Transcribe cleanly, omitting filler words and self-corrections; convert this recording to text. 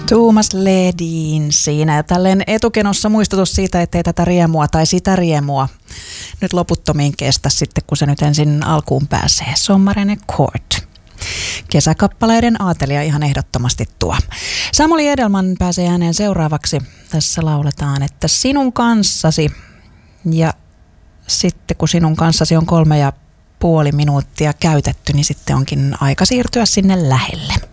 Tuomas Ledin siinä ja tälleen etukenossa muistutus siitä, ettei tätä riemua tai sitä riemua nyt loputtomiin kestä sitten, kun se nyt ensin alkuun pääsee. Sommaren Court. Kesäkappaleiden aatelija ihan ehdottomasti tuo. Samuli Edelman pääsee ääneen seuraavaksi. Tässä lauletaan, että sinun kanssasi. Ja sitten kun sinun kanssasi on 3,5 minuuttia käytetty, niin sitten onkin aika siirtyä sinne lähelle.